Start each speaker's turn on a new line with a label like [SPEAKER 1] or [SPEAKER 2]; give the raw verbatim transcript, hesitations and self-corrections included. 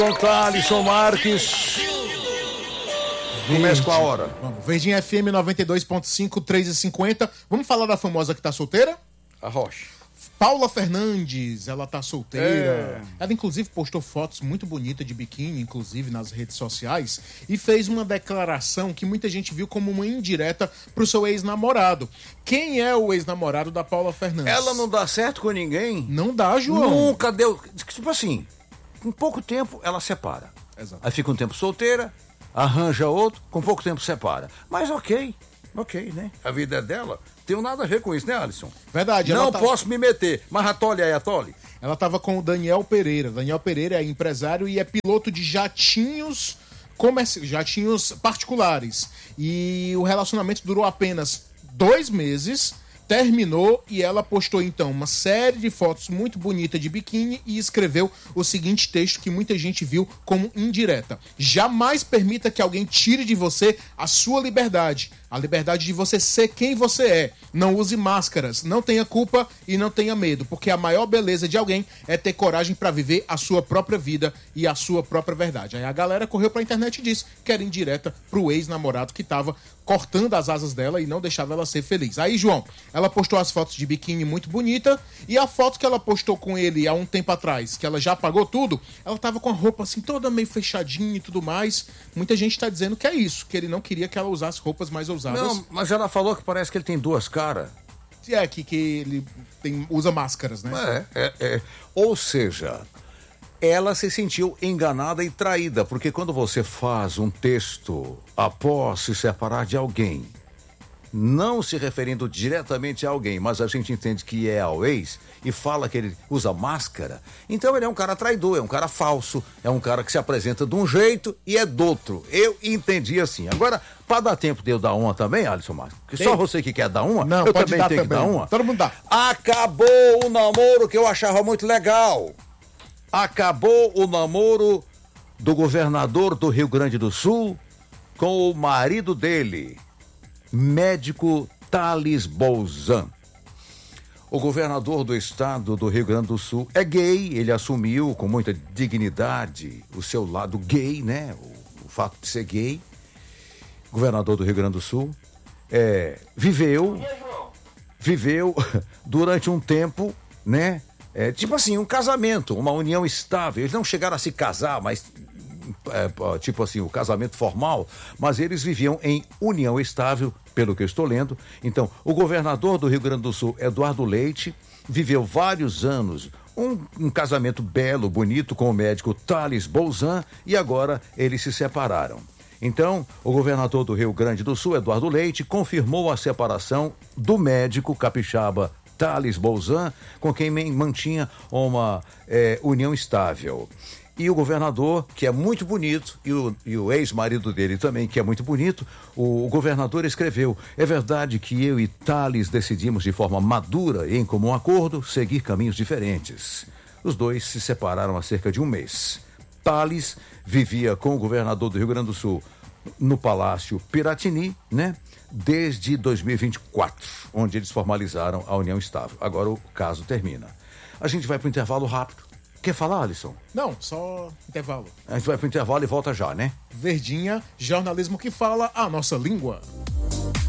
[SPEAKER 1] Alisson Marques. Começa com a hora.
[SPEAKER 2] Vamos. Verdinha F M noventa e dois ponto cinco, três e cinquenta. Vamos falar da famosa que tá solteira?
[SPEAKER 1] A Rocha.
[SPEAKER 2] Paula Fernandes, ela tá solteira.
[SPEAKER 1] É.
[SPEAKER 2] Ela, inclusive, postou fotos muito bonitas de biquíni, inclusive, nas redes sociais, e fez uma declaração que muita gente viu como uma indireta pro seu ex-namorado. Quem é o ex-namorado da Paula Fernandes?
[SPEAKER 1] Ela não dá certo com ninguém.
[SPEAKER 2] Não dá, João.
[SPEAKER 1] Nunca deu. Tipo assim, com pouco tempo ela separa.
[SPEAKER 2] Exato.
[SPEAKER 1] Aí fica um tempo solteira, arranja outro, com pouco tempo separa. Mas ok, ok, né? A vida é dela. Tenho nada a ver com isso, né, Alisson?
[SPEAKER 2] Verdade.
[SPEAKER 1] Não
[SPEAKER 2] ela tá...
[SPEAKER 1] posso me meter. Mas a Tole aí, a Tole?
[SPEAKER 2] Ela tava com o Daniel Pereira. Daniel Pereira é empresário e é piloto de jatinhos, comerci... jatinhos particulares. E o relacionamento durou apenas dois meses, terminou e ela postou então uma série de fotos muito bonitas de biquíni e escreveu o seguinte texto que muita gente viu como indireta: jamais permita que alguém tire de você a sua liberdade, a liberdade de você ser quem você é. Não use máscaras, não tenha culpa e não tenha medo, porque a maior beleza de alguém é ter coragem pra viver a sua própria vida e a sua própria verdade. Aí a galera correu pra internet e disse que era indireta pro ex-namorado que tava cortando as asas dela e não deixava ela ser feliz. Aí, João, ela postou as fotos de biquíni muito bonita e a foto que ela postou com ele há um tempo atrás, que ela já pagou tudo, ela tava com a roupa assim toda meio fechadinha e tudo mais. Muita gente tá dizendo que é isso, que ele não queria que ela usasse roupas mais ousadas.
[SPEAKER 1] Não, mas ela falou que parece que ele tem duas caras.
[SPEAKER 2] É, que, que ele tem, usa máscaras, né?
[SPEAKER 1] É, é, é. Ou seja, ela se sentiu enganada e traída, porque quando você faz um texto após se separar de alguém, não se referindo diretamente a alguém, mas a gente entende que é ao ex e fala que ele usa máscara, então ele é um cara traidor, é um cara falso, é um cara que se apresenta de um jeito e é do outro. Eu entendi assim. Agora, para dar tempo de eu dar uma também, Alisson Marques, porque só você que quer dar uma,
[SPEAKER 2] Não,
[SPEAKER 1] eu
[SPEAKER 2] pode
[SPEAKER 1] também
[SPEAKER 2] dar
[SPEAKER 1] tenho
[SPEAKER 2] também.
[SPEAKER 1] que dar uma.
[SPEAKER 2] Todo mundo dá.
[SPEAKER 1] Acabou o namoro que eu achava muito legal. Acabou o namoro do governador do Rio Grande do Sul com o marido dele, médico Thales Bolzan. O governador do estado do Rio Grande do Sul é gay, ele assumiu com muita dignidade o seu lado gay, né? O, o fato de ser gay. Governador do Rio Grande do Sul é, viveu, viveu durante um tempo, né? É, tipo assim, um casamento, uma união estável. Eles não chegaram a se casar, mas é, tipo assim, o casamento formal, mas eles viviam em união estável, pelo que eu estou lendo. Então, o governador do Rio Grande do Sul, Eduardo Leite, viveu vários anos um, um casamento belo, bonito com o médico Thales Bolzan e agora eles se separaram. Então, o governador do Rio Grande do Sul, Eduardo Leite, confirmou a separação do médico capixaba Thales Bolzan, com quem mantinha uma é, união estável. E o governador, que é muito bonito, e o, e o ex-marido dele também, que é muito bonito, o, o governador escreveu: é verdade que eu e Thales decidimos de forma madura e em comum acordo seguir caminhos diferentes. Os dois se separaram há cerca de um mês. Thales vivia com o governador do Rio Grande do Sul no Palácio Piratini, né? Desde dois mil e vinte e quatro, onde eles formalizaram a união estável. Agora o caso termina. A gente vai para o intervalo rápido. Quer falar, Alisson?
[SPEAKER 2] Não, só intervalo.
[SPEAKER 1] A gente vai para o intervalo e volta já, né?
[SPEAKER 2] Verdinha, jornalismo que fala a nossa língua.